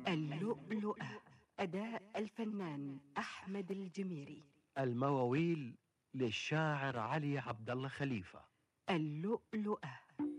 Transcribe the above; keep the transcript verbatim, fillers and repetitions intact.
اللؤلؤة. أداء الفنان أحمد الجميري. المواويل للشاعر علي عبد الله خليفة. اللؤلؤة.